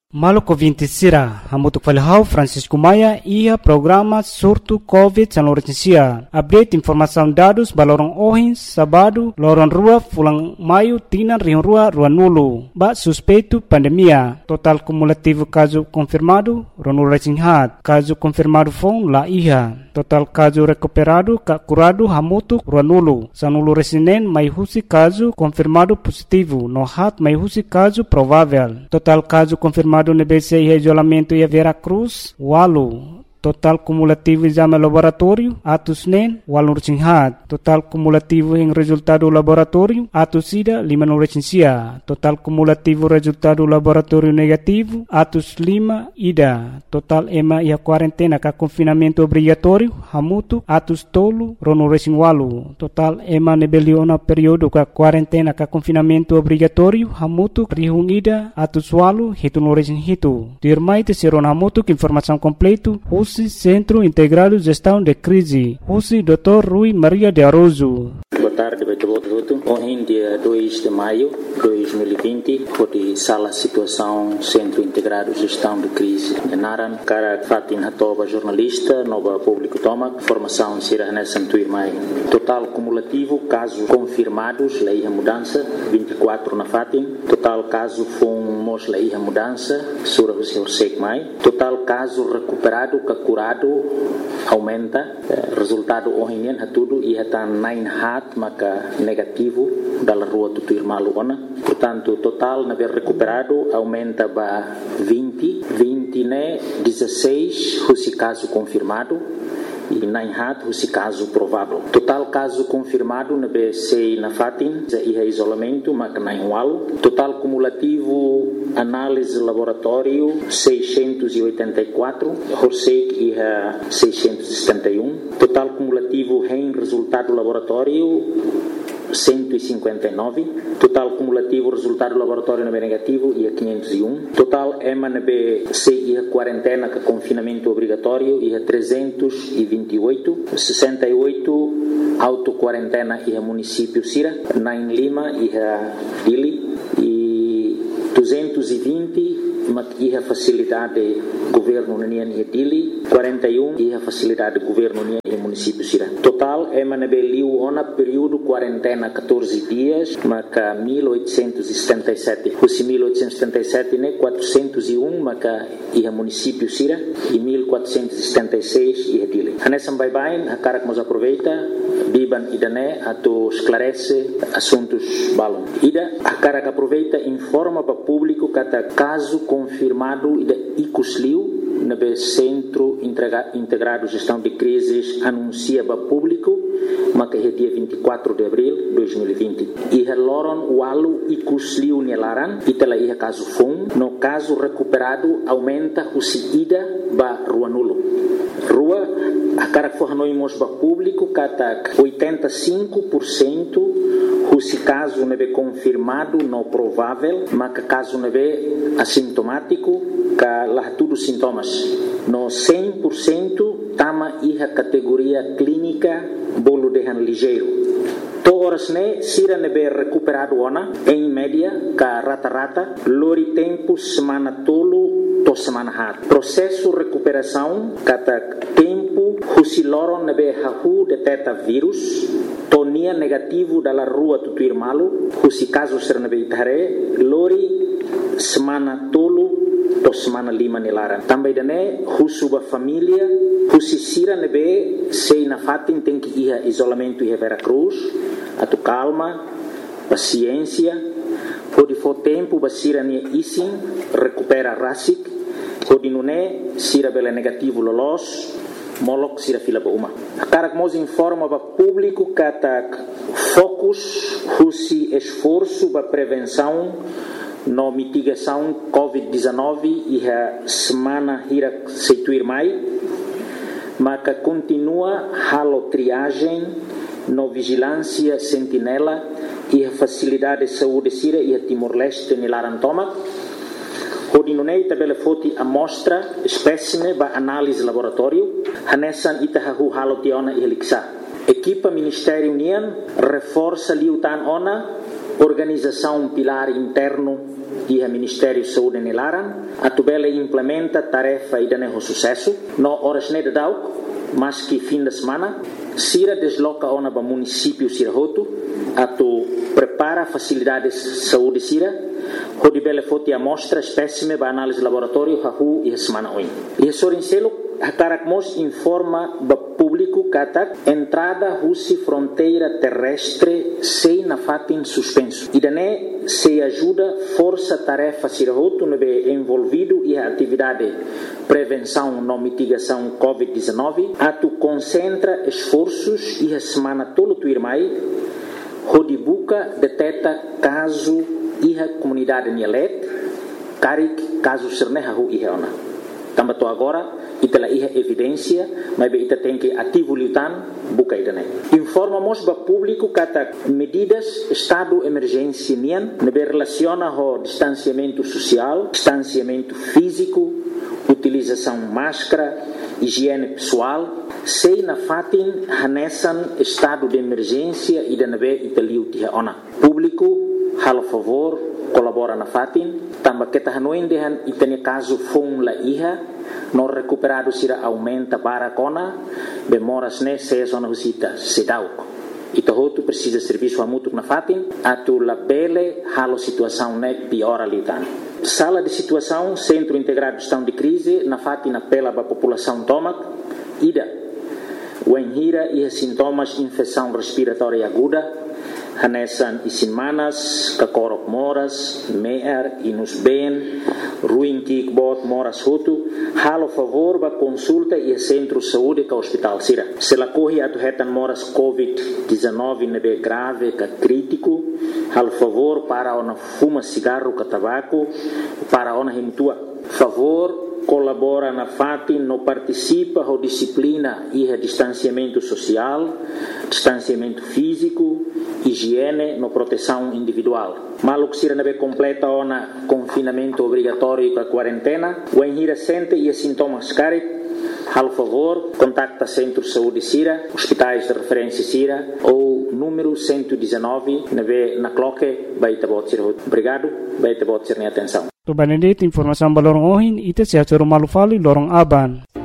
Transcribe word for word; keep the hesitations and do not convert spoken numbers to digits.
Maluco vinte sira, hamutuk falhau Francisco Maia ia programa surto Covid San Laurentia. Update informação dados balorong ohin sabado lorong rua fulang maio tinan rion rua rua nulu. Ba suspeito pandemia. Total cumulativo caso confirmado ronu resinhat. Caso confirmado fon la iha. Total caso recuperado ka curado hamutuk rua nulu. Sanulu resinen mai husi caso confirmado positivo. No hat mai husi caso provável. Total caso confirmado no B C I isolamento e a Vera Cruz, Walu. Total cumulativo exame laboratório, atos nen, walu recinghat. Total cumulativo em resultado laboratório, atos ida, lima no recensia. Total cumulativo resultado laboratório negativo, atos lima, ida. Total ema e a quarentena ka confinamento obrigatório, hamutu, atos tolo, rono recing walu. Total ema nebeliona período ka quarentena ka confinamento obrigatório, hamutu, rihung ida, atos walu, hitu no recing hitu. Dirmai te seron hamutu que informação completo, Centro Integrado de Gestão de Crise, U C I doutor Rui Maria de Aroso. Boa tarde, Beto. Ontem, dia dois de maio de dois mil e vinte, foi sala situação Centro Integrado de Gestão de Crise. Naran, cara Fatin Hatoba, jornalista, nova público toma, formação Sira Nessa Tuirmai. Total cumulativo, casos confirmados, lei a mudança, vinte e quatro na Fatin. Total caso fomos lei a mudança, Sura Hussein Mai. Total caso recuperado, curado, aumenta. Resultado ontem é tudo e está nine hat, maka negativo da rua do Tuirmalu ona. Portanto, total na ver recuperado aumenta para vinte, vinte né, dezesseis, esse caso confirmado e nine hat, esse caso provável. Total caso confirmado na B C na Fatin, e isolamento, maka nine wal. Total cumulativo análise laboratório seiscentos e oitenta e quatro, Horsek e seiscentos e setenta e um. Total cumulativo em resultado laboratório cento e cinquenta e nove. Total cumulativo resultado laboratório na B negativo e a quinhentos e um. Total EMA na B C e a quarentena com confinamento obrigatório e a trezentos e vinte e oito. sessenta e oito auto-quarentena e a município Sira. nine Lima e a Dili. E duzentos e vinte e a facilidade governo União e Dili. quarenta e um e a facilidade governo União e município Sira. Total é manabeliu ona período quarentena catorze dias, maca mil oitocentos e setenta e sete. Os mil oitocentos e setenta e sete né quatrocentos e um maca e a município Sira e mil quatrocentos e setenta e seis e a Dili. Hanessa bye bye, a cara que nos aproveita, biban idané ato esclarece assuntos balon. Ida a cara que aproveita informa para público cada caso confirmado ida icusliu na B Centro Integrado de Gestão de Crises anuncia para público, mas que é dia vinte e quatro de abril de dois mil e vinte. E a Loron Walu e Cusliu Nelaran, e tela ia caso FUN, no caso recuperado aumenta o ida para Rua Nulo. Rua, a cara que for nós para público, cata oitenta e cinco por cento se caso não é confirmado, não provável, mas que caso não é assintomático, que lá tudo sintomas. No cem por cento, tama a categoria clínica, bolo de han ligeiro. Toras ne sira ne be recuperado ona, em média, ka rata-rata, lori tempo semana tolo, to semana hat. Processo recuperação, kata tempo, husi loron ne be hahu deteta vírus, tonia negativo dalla rua Tutuirmalu, husi caso ser ne be itare, lori semana tolo, to semana lima nilaran. Também dane husuba família, husi sira ne be sei na fatin tem que ir isolamento e Vera Cruz, atu calma, paciência, pode for tempo basira ne isin recupera rasik, pode nune sira bela negativo lolos, molok sira fila ba uma. Cara que nos informa para público que ataque focus husi esforço para prevenção no mitigação covid dezenove e a semana hira seituir mai, mas que continua halo triagem no vigilância sentinela e a facilidade de saúde sira e a Timor-Leste nilaran tomat. Hodinunei tabela foti amostra espécime ba análise laboratório hanessan itahahu halo tiona e heliksa. Equipa Ministério União reforça liutan ona organização pilar interno e o Ministério da Saúde nelaran, a tubela implementa tarefa e dane sucesso, no horas ne dadau, mas que fim de semana, Sira desloca ona para município Sirahoto, a tu prepara facilidades de saúde Sira, onde bela foto e amostra espécime para análise laboratório hahu e a semana oin. E a Sorincelo, a Caracmos informa para público que entrada russi fronteira terrestre sem na fatin suspenso. E daí se ajuda força tarefa Sirahoto no be envolvido e a atividade prevenção não mitigação covid dezenove, a tu concentra esforços e a semana todo tu irmai, onde buca detecta caso e a comunidade Nielet, carik caso sernehahu e reona. Também tô agora e tela ihe evidência, mas be ita tem que ativo lutan buca idane. Informamos para público que medidas estado emergência nian nebe relaciona ho distanciamento social, distanciamento físico, utilização máscara, higiene pessoal, sei na fatin hanesan estado de emergência e de nebe italiu tiha ona. Público halo favor colabora na fatin, também que tahanoin dehan itane caso fong la iha, no recuperado sira aumenta para cona, bemoras ne se zona visita sedauk. Ito hotu precisa serviço amutuk na fatin, atu la bele halo situação ne piora litan. Sala de situação, Centro Integrado de Gestão de Crise, na fatin apela para a população tomac, ida, o enhira e sintomas de infecção respiratória aguda, hanesan isinmanas, kakorok moras, meer, inus ben, ruim kikbot moras hutu, halo favor ba consulta e centro saúde ka hospital sira. Se la corre atu hetan moras covid dezenove nebe grave ka crítico, halo favor para ona fuma cigarro ka tabaco, para ona himtua. Favor colabora na fatin, no participa ho disciplina e distanciamento social, distanciamento físico, higiene, no proteção individual. Maluk sira nebe completa ona confinamento obrigatório com a quarentena, o enhira sente e sintomas carik, hal favor, contacta Centro de Saúde Sira, hospitais de referência Sira, ou número cento e dezenove, nebe na cloque, baita bot sira. Obrigado, baita bot sira atenção. To Benedict informação balorong ohin ite sia choro malufali lorong aban.